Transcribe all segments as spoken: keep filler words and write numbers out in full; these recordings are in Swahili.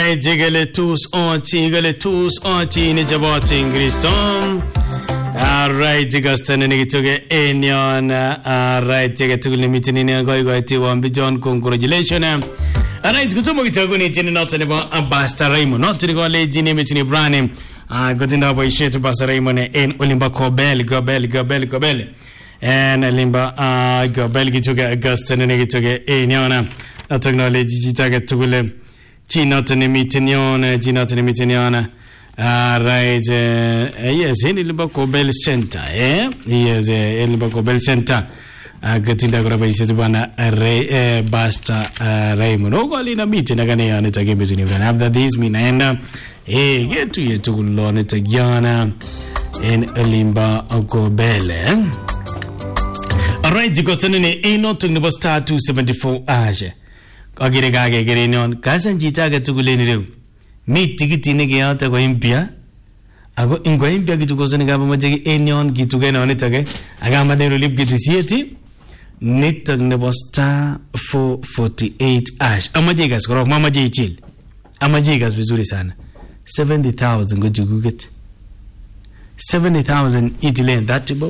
Alright, jiggle tous onti, jiggle tous onti ni jaboti ingrisom. Alright, jigastane ni kitoge enyon. Alright, jiggle tuguli mitini ni goi goi ti wambi John, congratulations. Alright, kutumo kitogo ni tini nota ni ba Basta Raymond. Nota ni kwa leji ni mitini brani. Kutinda hapa ishetu Basta Raymond en Olimba Kobel, Gobel, Gobel, Gobel. En Olimba Gobel kitoge Agastane ni kitoge enyon. Na technology jitaga tugule. China tani mitiniona, China tani mitiniona. Ah, right. Uh, yes, in Olimba Kobel Center, eh? Yes, in Olimba Kobel Center. Ah, gatinda kura baisi tubana Ray Basta Raymond. Ogo alina miti na gani yana tage bezuni vana. After this, mi naenda. Eh, getu yetu kulone tagiana in Olimba Kobel. Alright, jiko sanene ino tungi star two seventy-four aje. Agire gage gire nyon kasan jita ga tuguleni rew mi tikiti ne ge ata ko impia ago ingo impia gitu ko sene ga ba majegi enyon gitu ga noni tage aga madero lip gitu sieti nitag ne star four forty-eight ash amajega skoro mama je chill amajega vizuri sana seventy thousand go juguget seventy thousand itilen that bob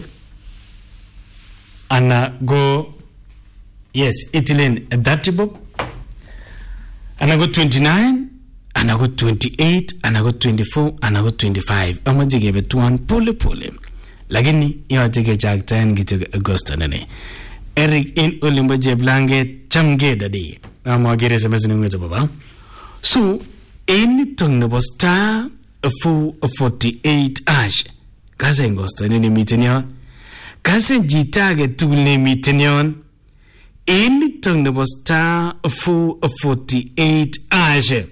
ana go yes itilen that bob and I got twenty-nine, and I got twenty-eight, and I got twenty-four, and I got twenty-five. I'm going to give it one pole pole. Lagini, you are taking Jack Tan, get to Augusta. Eric in Olimba Jeblange, Chamge Daddy. I'm going to get a message with Baba. So, any tongue was star a full of forty-eight ash. Cousin Gosta, any meeting yon. Cousin G target to name meeting yon. Any tongue was star full of forty-eight ash.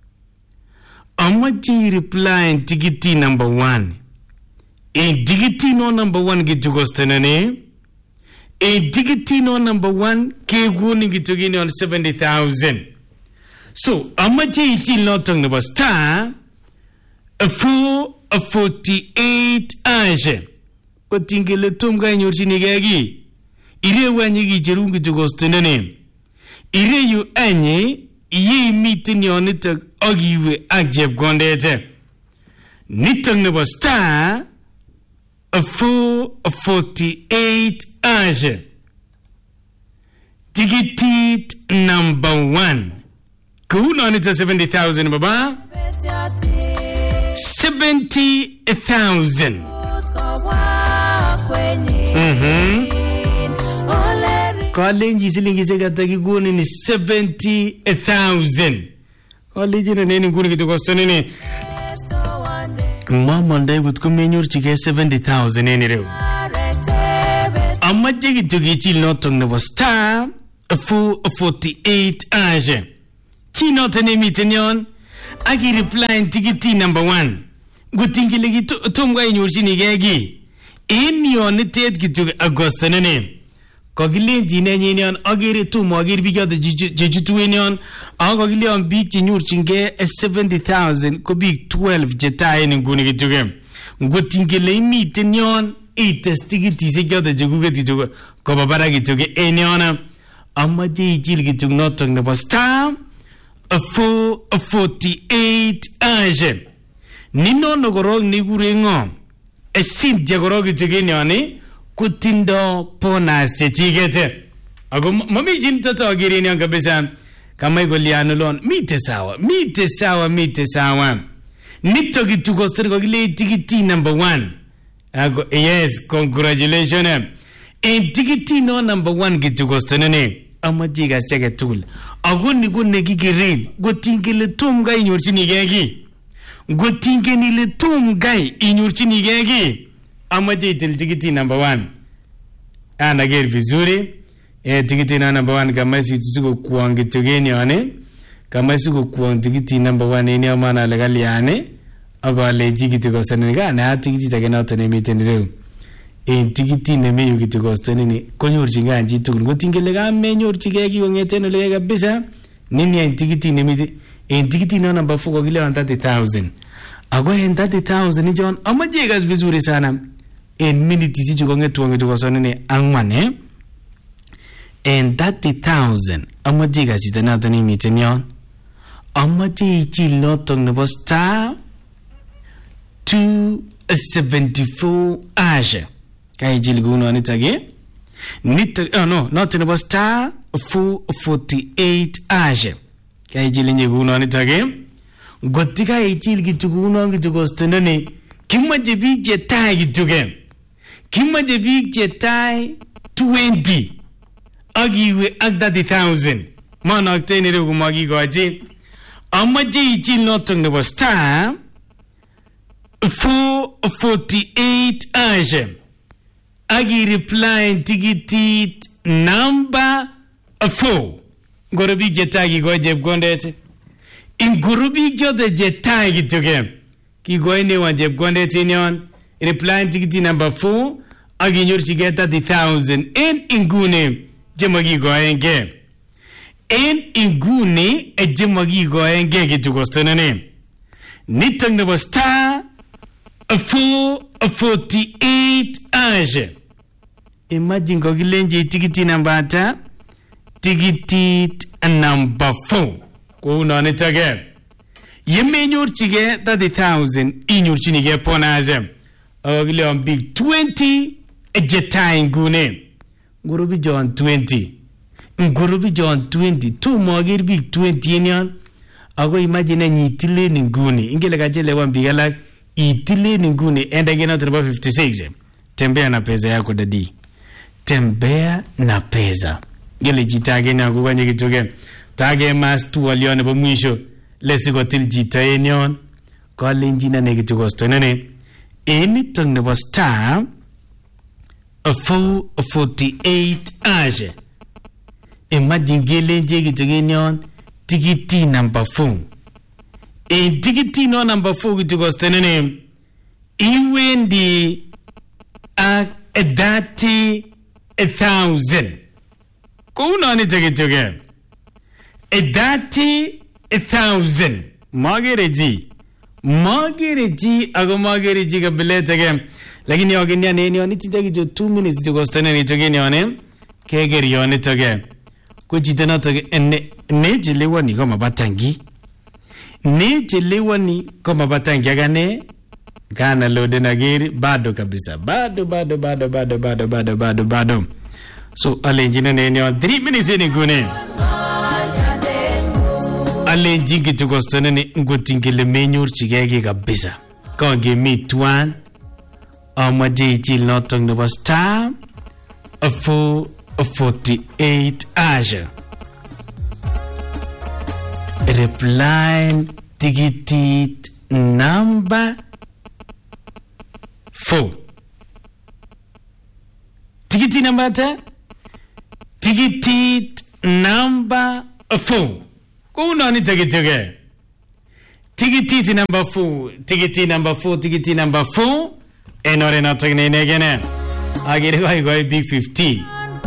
Amaji reply digiti number one. A digiti no number one get to Gostanane. A digiti no number one ke guni get to gain on seventy thousand. So Amaji ichi no tongue was star a full of forty-eight ash. But tingele tumga in your sinigagi. Ire wanyi gijerungu tugostenene. Ire yu anye ye meeting yonita ogiwe ajeb gondete. Nitang nebo star a four forty-eight age. Ticket number one. Cool on it seventy thousand baba. Seventy thousand. Mm-hmm. Calling Jisiling is a Gataguni is seventy thousand. College and any good to Costonini. Mom one day would come in your chicken seventy thousand any row. I'm not taking to get you not on the star a full forty-eight age. Tea not an emitinion. I can reply ticket number one. Good thing you to Tonga in your sinigagi. In your knitted get to Augustan name. Kogilin jinenyon agere tu mogir biga de jejutuenyon agogilion big nyur chinge seventy thousand ko big twelve jeta en nguni gitugem ngotingele mitinyon eight stigiti se gada jeguge titugo ko babara gituge enyona amaje jil gitug notong ne star a four forty-eight age nino no gorog ni gurengo e sim jagorog gituge nyoni kutindo pona setigete ago mami jinta to girini anga besa kama igoliano lon mite sawa mite sawa mite sawa nito gitu gostri go gile tikiti number one ago yes congratulations en tikiti no number one gitu gostene amadiga sege tool ago ni go ne gigiril go tingile tum gai nyorchini gegi go tingeni le tum gai inyorchini gegi amaje til tikiti number one ana ger vizuri e tikiti na number one kama si tuko kuangi tugeni ane kama si kuangi tikiti number one ni amana legali ane ago le tikiti ko sanega na tikiti take na tane mitendero e tikiti ne me yuki to stani ni konyor jinga nji tukun go tingele ga me nyor chigegi ngete no le kabisa nini en tikiti ne miti en tikiti na number four ko gile thirty thousand ago en thirty thousand ni jon amaje gas vizuri sana en minute si chuko ngetu ngetu kosonene angwane en thirty thousand amajiga sitana tani mitenyon amache ichil notok nebo star two seventy-four hash. Kaya ichil kuno nitage. Nitok, oh no, notok nebo star four forty-eight hash. Kaya ichil nye kuno nitage. Gotika ichil kitu kuno kitu kostenani. Kimaje big je tai kitu ke. Kimaje big je tai twenty. Agiwe ak thirty thousand. Mana akteni reu kumagi goji. Amaje ichil notok nebo star four forty-eight hash. Agi reply tikitit number four. Gorobi jetagi go jeb gondete. In gorobi jote jetagi toge. Ki go ine wan jeb gondete nyon. Reply tikitit number four. Agi nyor chige thirty thousand. En ingune jemagi go enge. En ingune e jemagi go enge kitukostonane. Nitang nebo star four forty-eight hash. Imagine ko kilenje tikiti number ata? Tikiti number four. Ko uno nitage. Yeme nyorchige thirty thousand inyorchinige ponaze. Ogile on big twenty ejeta ingune. Ngurubi John twenty. Ngurubi John twenty. Tu mogir big twenty enyon. Ago imagine nyitile ngune. Ingele kachele wan bigalak itile ngune enda gena number fifty-six. Tembea na pesa yako dadi. Tembea na pesa. Gele jitage na kuganye kitoke. Tage mas tu walione pa mwisho. Lesi ko til jita enyon. Kwa lenjina ne kitoko stonene. Eni tong nebo star four forty-eight hash. Imagine gele nje kitoke enyon. Tikiti number four. E tikiti no number four kitoko stonene. Iwendi a thirty a thousand. Kuna ni take toge. A thirty a thousand. Magereji. Magereji ago magereji ka bile toge. Lakini ogenya ne ni oni titagi jo two minutes to gostane ni toge ni one. Kegeri yoni toge. Ko jitana toge ne ne jelewa ni kama batangi. Ne jelewa ni kama batangi agane. Gana lode nagiri bado kabisa. Bado bado bado bado bado bado bado bado. So alenjina nene on three minutes ni gune. Alenjingi tukostone ni ngotingile menyor chigege kabisa. Konge mi tuan. Amaje ichil notong nebo star four forty-eight hash. Reply tikitit number four. Tikiti number ata? Tikitit number four. Kuna ni tikitoge. Tikitit number four. Tikiti number four. Tikiti number four. Enore na tagne negene. Agiri koi koi big fifteen.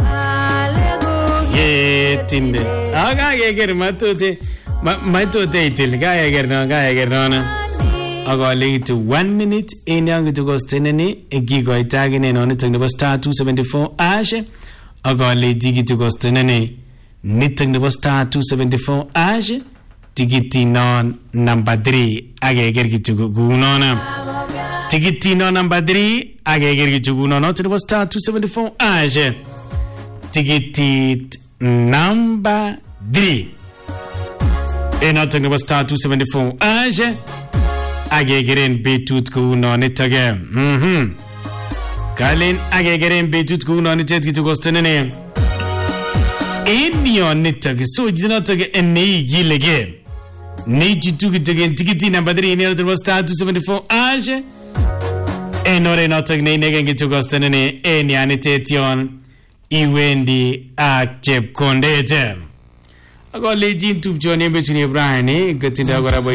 Ye tinde. Aga yeger matote. Matote itil. Ga yeger no. Ga yeger no. Ago link to one minute in young to go stenene a gigo tagging in on it on the star two seventy-four hash. Ago lay digi to go stenene knitting the star two seventy-four hash. Tigiti non number three. Age get to go gunona. Tigiti non number three. Age get to gunona to the star two seventy-four hash. Tigiti number three. And not talking about star two seventy-four hash. Agegeren betut kuno nitage. Mhm. Kalin agegeren betut kuno nitet kitugostene. Enyo nitage so jina tage enne gilege. Ne jitu kitage tikiti number three ne to star two seventy-four age. Enore notage ne negen kitugostene eni anitetion iwendi akchep kondete. Ago lejin tupjone betuni Brian e gatinda gora